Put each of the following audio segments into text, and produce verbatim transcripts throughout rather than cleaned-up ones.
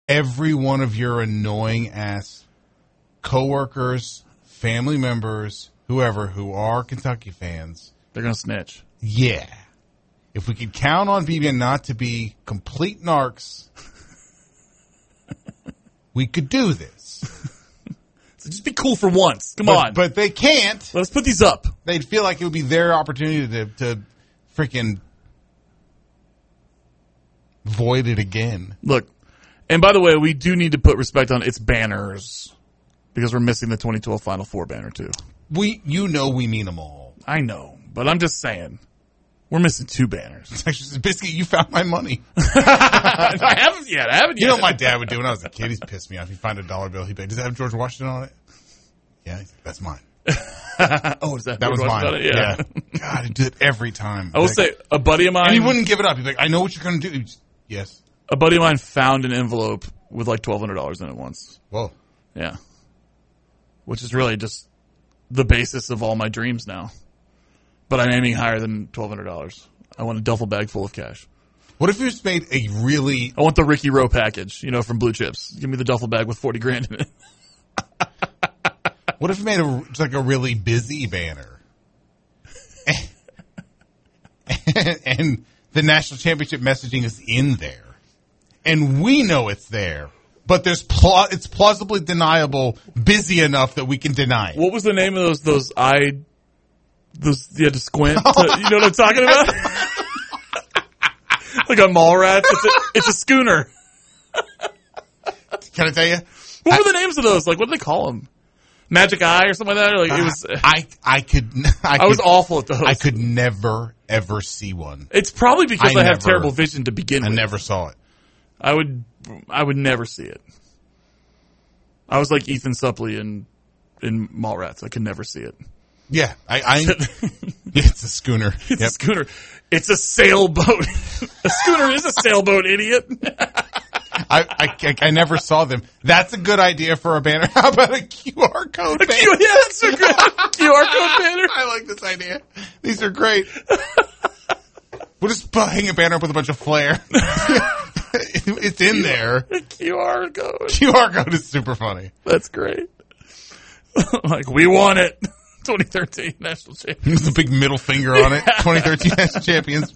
every one of your annoying ass coworkers, family members, whoever, who are Kentucky fans. They're going to snitch. Yeah. If we could count on B B N not to be complete narcs, we could do this. So just be cool for once. Come but, on. But they can't. Let's put these up. They'd feel like it would be their opportunity to, to freaking void it again. Look, and by the way, we do need to put respect on its banners because we're missing the twenty twelve Final Four banner too. We, you know, we mean them all. I know, but I'm just saying. We're missing two banners. Biscuit, you found my money. I haven't yet. I haven't yet. You know what my dad would do when I was a kid? He's pissed me off. He'd find a dollar bill. He'd be like, does it have George Washington on it? Yeah, that's mine. oh, is that That was mine. It? Yeah. yeah. God, he'd do it every time. I will like, say, a buddy of mine. And he wouldn't give it up. He'd be like, I know what you're going to do. Just, yes. A buddy of mine found an envelope with like twelve hundred dollars in it once. Whoa. Yeah. Which is really just the basis of all my dreams now. But I'm aiming higher than twelve hundred dollars. I want a duffel bag full of cash. What if you just made a really... I want the Ricky Rowe package, you know, from Blue Chips. Give me the duffel bag with forty grand in it. What if you made a, just like a really busy banner? and, and the national championship messaging is in there. And we know it's there. But there's pl- it's plausibly deniable, busy enough that we can deny it. What was the name of those, those eye... Those, you had to squint. To, you know what I'm talking about? Like on Mallrats. It's a, it's a schooner. Can I tell you? What I, were the names of those? Like, what do they call them? Magic Eye or something like that? Or like, it was. Uh, I I could. I, I could, was awful at those. I could never ever see one. It's probably because I I, have never, terrible vision to begin I with. I never saw it. I would. I would never see it. I was like Ethan Suplee in in Mallrats. I could never see it. Yeah, I. I it's a schooner. It's yep. a schooner. It's a sailboat. A schooner is a sailboat, idiot. I, I, I never saw them. That's a good idea for a banner. How about a Q R code a banner? Q, yeah, that's a good Q R code banner. I like this idea. These are great. We'll just hang a banner up with a bunch of flair. It's in there. A Q R code. Q R code is super funny. That's great. Like, we won it. twenty thirteen National Champions. There's a big middle finger on it. twenty thirteen National Champions.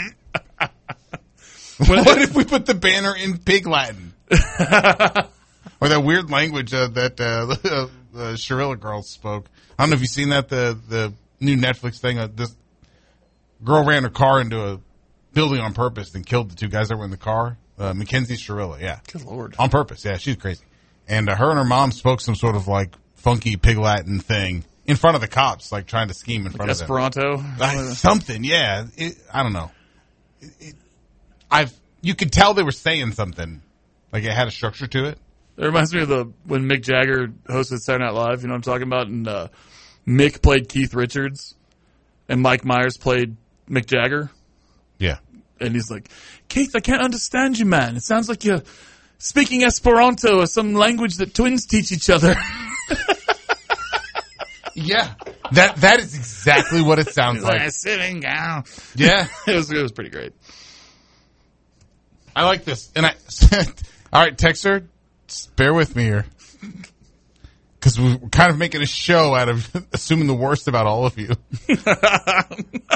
What if we put the banner in Pig Latin? Or that weird language uh, that uh, the uh, Sharilla girl spoke. I don't know if you've seen that, the the new Netflix thing. Uh, this girl ran her car into a building on purpose and killed the two guys that were in the car. Uh, Mackenzie Sharilla, yeah. Good Lord. On purpose, yeah. She's crazy. And uh, her and her mom spoke some sort of like funky Pig Latin thing in front of the cops, like trying to scheme in like front Esperanto? of them. Esperanto? Something, yeah. It, I don't know. It, it, I've you could tell they were saying something, like it had a structure to it. It reminds me of the when Mick Jagger hosted Saturday Night Live. You know what I'm talking about? And uh, Mick played Keith Richards, and Mike Myers played Mick Jagger. Yeah, and he's like, Keith, I can't understand you, man. It sounds like you're speaking Esperanto or some language that twins teach each other. Yeah, that that is exactly what it sounds like. like. Sitting down. Yeah, it was it was pretty great. I like this, and I. All right, Texter, just bear with me here, because we're kind of making a show out of assuming the worst about all of you. But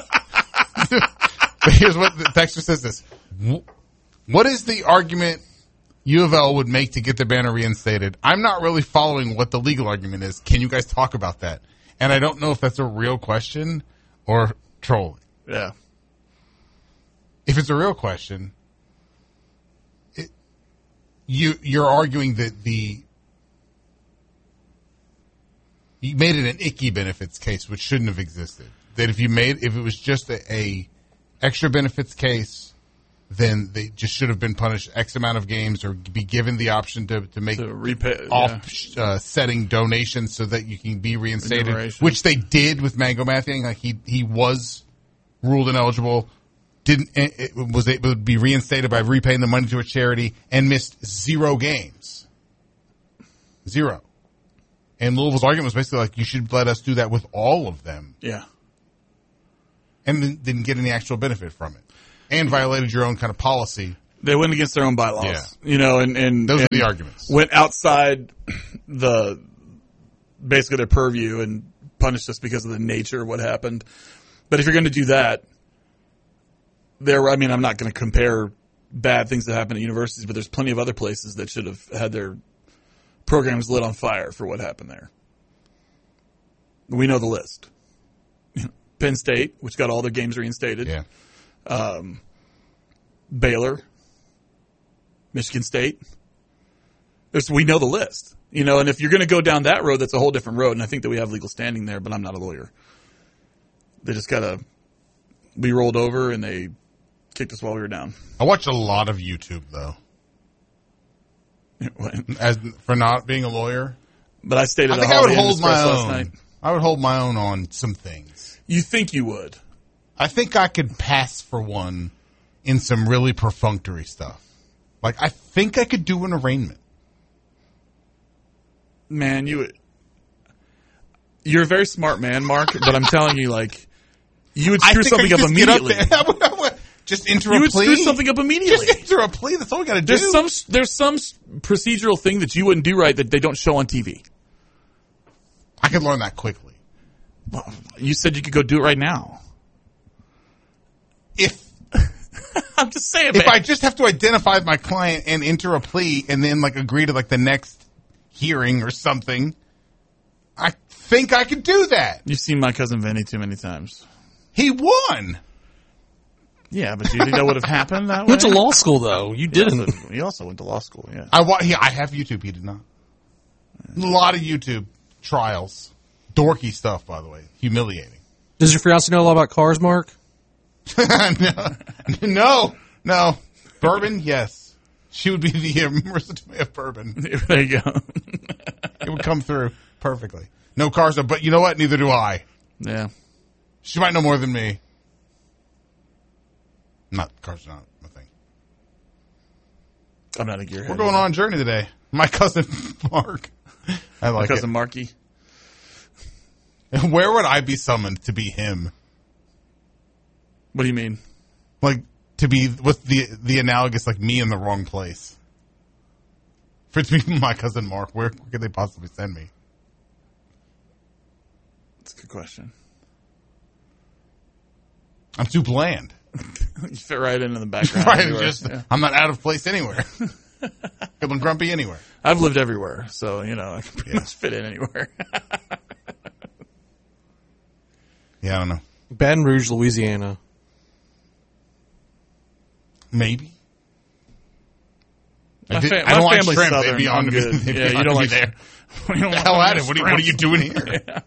here's what the Texter says: this. What is the argument U of L would make to get the banner reinstated? I'm not really following what the legal argument is. Can you guys talk about that? And I don't know if that's a real question or trolling. Yeah. If it's a real question, it, you you're arguing that the you made it an icky benefits case, which shouldn't have existed. That if you made if it was just a, a extra benefits case, then they just should have been punished X amount of games or be given the option to, to make to repay, off-setting yeah. uh, donations so that you can be reinstated, which they did with Mango Mathiang. Like he, he was ruled ineligible, didn't it was able to be reinstated by repaying the money to a charity and missed zero games. Zero. And Louisville's argument was basically like, you should let us do that with all of them. Yeah. And then didn't get any actual benefit from it. And violated your own kind of policy They went against their own bylaws. Yeah. You know, and, and those and are the arguments. Went outside the basically their purview and punished us because of the nature of what happened. But if you're going to do that, there. I mean, I'm not going to compare bad things that happen at universities, but there's plenty of other places that should have had their programs lit on fire for what happened there. We know the list. Penn State, which got all their games reinstated. Yeah. Um, Baylor, Michigan State. There's, we know the list. You know, and if you're going to go down that road, that's a whole different road. And I think that we have legal standing there, but I'm not a lawyer. They just got to be rolled over, and they kicked us while we were down. I watch a lot of YouTube, though. As for not being a lawyer. But I stayed at I think a I would Holiday Inn hold my Express last own. night. I would hold my own on some things. You think you would? I think I could pass for one in some really perfunctory stuff. Like, I think I could do an arraignment. Man, you, you're a very smart man, Mark, but I'm telling you, like, you would screw something up immediately. Just enter you a would plea? screw something up immediately. Just enter a plea. That's all we got to do. There's some, there's some procedural thing that you wouldn't do right that they don't show on T V. I could learn that quickly. Well, you said you could go do it right now. If I'm just saying, if man. I just have to identify my client and enter a plea and then like agree to like the next hearing or something, I think I could do that. You've seen My Cousin Vinny too many times. He won. Yeah, but do you think that would have happened that way? You went to law school, though. You didn't. He also, he also went to law school, yeah. I, wa- yeah, I have YouTube. He did not. A lot of YouTube trials. Dorky stuff, by the way. Humiliating. Does your fiance know a lot about cars, Mark? no, no, no. Bourbon, yes. She would be the uh, Marissa Tomei of bourbon. There you go. It would come through perfectly. No cars, though, but you know what? Neither do I. Yeah. She might know more than me. Not cars, are not my thing. I'm not a gearhead. We're going on a journey today. My cousin Mark. I like My cousin it. Marky. Where would I be summoned to be him? What do you mean? Like, to be with the the analogous, like me in the wrong place. For it to be my cousin Mark, where, where could they possibly send me? That's a good question. I'm too bland. You fit right into the background. Right, everywhere. just, Yeah. I'm not out of place anywhere. I'm grumpy anywhere. I've lived everywhere, so, you know, I can pretty Yeah. much fit in anywhere. Yeah, I don't know. Baton Rouge, Louisiana. Maybe. My, I, did, fa- I don't my like family's shrimp. Southern. They'd be on I'm to good. me. They'd be Yeah, on you don't to like me there. you don't What the want hell no at it? What are, you, what are you shrimp. doing here? Yeah.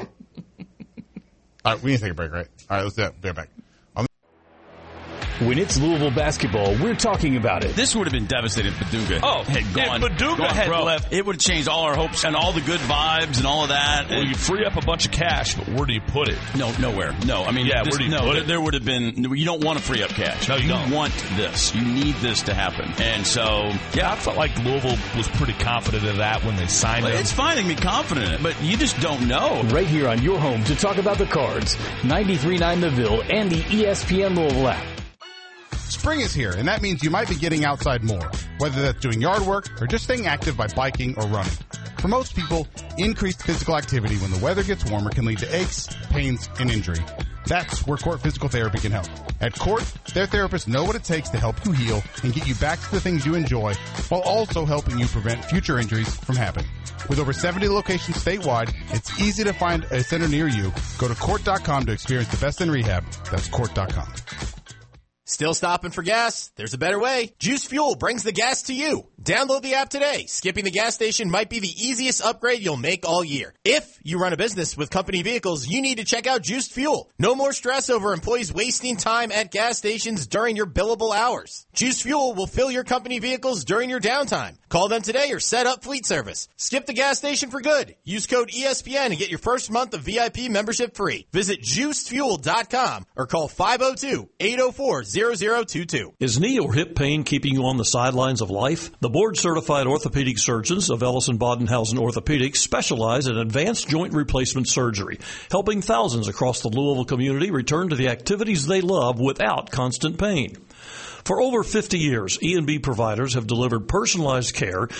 All right, we need to take a break, right? All right, let's do that. Be right back. When it's Louisville basketball, we're talking about it. This would have been devastating if Paducah Oh, had gone. if Paducah gone had pro. left. It would have changed all our hopes and all the good vibes and all of that. Well, you free up a bunch of cash, but where do you put it? No, nowhere. No, I mean, Yeah, this, where do you no, put there, it? there would have been. You don't want to free up cash. No, you don't. want this. You need this to happen. And so, Yeah, I felt like Louisville was pretty confident of that when they signed well, him. it's fine to be confident in it, but you just don't know. Right here on your home to talk about the Cards, ninety-three point nine The Ville and the E S P N Louisville app. Spring is here, and that means you might be getting outside more, whether that's doing yard work or just staying active by biking or running. For most people, increased physical activity when the weather gets warmer can lead to aches, pains, and injury. That's where Court Physical Therapy can help. At Court, their therapists know what it takes to help you heal and get you back to the things you enjoy, while also helping you prevent future injuries from happening. With over seventy locations statewide, it's easy to find a center near you. Go to court dot com to experience the best in rehab. That's court dot com. Still stopping for gas? There's a better way. Juice Fuel brings the gas to you. Download the app today. Skipping the gas station might be the easiest upgrade you'll make all year. If you run a business with company vehicles, you need to check out Juiced Fuel. No more stress over employees wasting time at gas stations during your billable hours. Juiced Fuel will fill your company vehicles during your downtime. Call them today or set up fleet service. Skip the gas station for good. Use code E S P N and get your first month of V I P membership free. Visit juiced fuel dot com or call five oh two, eight oh four, zero zero two two. Is knee or hip pain keeping you on the sidelines of life? The board-certified orthopedic surgeons of Ellison Bodenhausen Orthopedics specialize in advanced joint replacement surgery, helping thousands across the Louisville community return to the activities they love without constant pain. For over fifty years, E and B providers have delivered personalized care